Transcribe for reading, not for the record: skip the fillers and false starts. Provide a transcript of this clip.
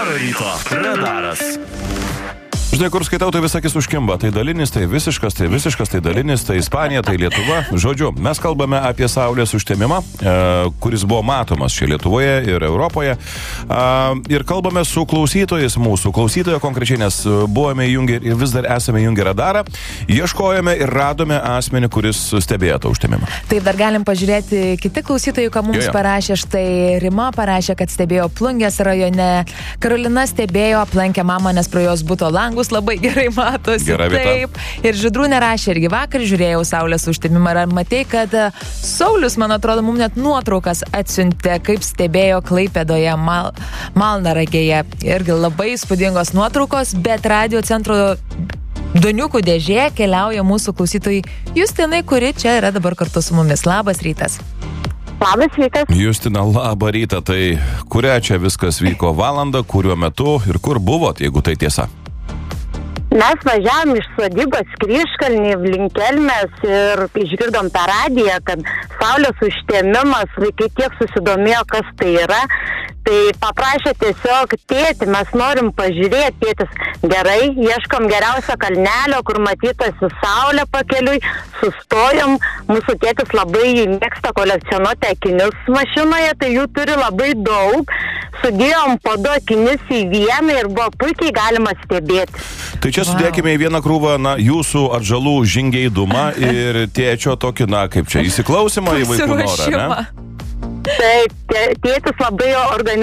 Gero ryto radaras. Žinai, kur skaitau, tai visakis užkimba. Tai dalinis, tai visiškas, tai dalinis, tai Ispanija, tai Lietuva. Žodžiu, mes kalbame apie saulės užtemimą, kuris buvo matomas čia Lietuvoje ir Europoje. Ir kalbame su klausytojais mūsų. Klausytojo konkrečiai, nes buvome įjungę ir vis dar esame įjungę radarą. Ieškojame ir radome asmenį, kuris stebėjo tą užtemimą. Taip, dar galim pažiūrėti kiti klausytojai, ką mums parašė. Štai Rima parašė, kad stebėjo Plungės rajone. Karolina stebėjo, aplankė mamą, nes pro jos buto langus labai gerai matosi. Taip. Ir Žydrūnė rašė, irgi vakar žiūrėjau saulės užtemimą. Ar matei, kad Saulius, man atrodo, mums net nuotraukas atsiuntė, kaip stebėjo Klaipėdoje Malnaragėje. Irgi labai įspūdingos nuotraukos, bet radio centro Doniukų dėžė keliauja mūsų klausytojai Justinai, kuri čia yra dabar kartu su mumis. Labas rytas. Labas rytas. Justina, labą rytą. Tai kuria čia viskas vyko valandą, kuriuo metu ir kur buvot, jeigu tai tiesa? Mes važiavom iš sodybos Kryžkalnį, Linkelmės ir išgirdom per radiją, kad saulės užtemimas, vaikai tiek susidomėjo, kas tai yra. Tai paprašė tiesiog, tėti, mes norim pažiūrėti, tėtis, gerai, ieškom geriausio kalnelio, kur matytasi saulė pakeliui, sustojom, mūsų tėtis labai mėgsta kolekcionuoti akinius mašinoje, tai jų turi labai daug, sudėjom po 2 akinius į vieną ir buvo puikiai galima stebėti. Tai čia sudėkime į vieną krūvą, jūsų atžalų žingeidumą ir tėčio tokį, kaip čia, įsiklausimą į vaikų norą, ne? Taip, tėtis labai organizuoja.